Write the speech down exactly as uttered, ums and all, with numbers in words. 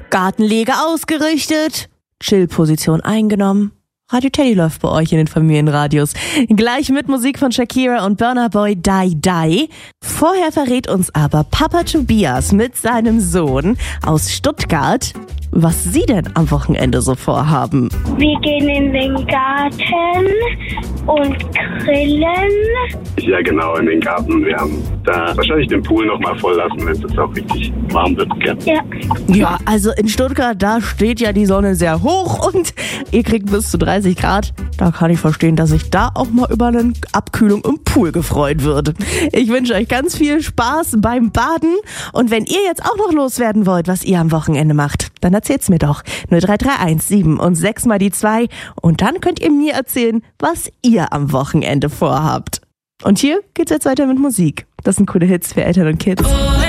Gartenlege ausgerichtet, Chill-Position eingenommen. Radio Teddy läuft bei euch in den Familienradios. Gleich mit Musik von Shakira und Burna Boy, Die Die. Vorher verrät uns aber Papa Tobias mit seinem Sohn aus Stuttgart, was sie denn am Wochenende so vorhaben. Wir gehen in den Garten und grillen. Ja genau, in den Garten. Wir haben da wahrscheinlich den Pool nochmal voll lassen, wenn es jetzt auch richtig warm wird. Ja. Ja. Ja, also in Stuttgart, da steht ja die Sonne sehr hoch und ihr kriegt bis zu dreißig Grad. Da kann ich verstehen, dass ich da auch mal über eine Abkühlung im Pool gefreut würde. Ich wünsche euch ganz viel Spaß beim Baden. Und wenn ihr jetzt auch noch loswerden wollt, was ihr am Wochenende macht, dann erzählt's mir doch. null drei drei eins sieben und sechs mal die zwei. Und dann könnt ihr mir erzählen, was ihr am Wochenende vorhabt. Und hier geht's jetzt weiter mit Musik. Das sind coole Hits für Eltern und Kids.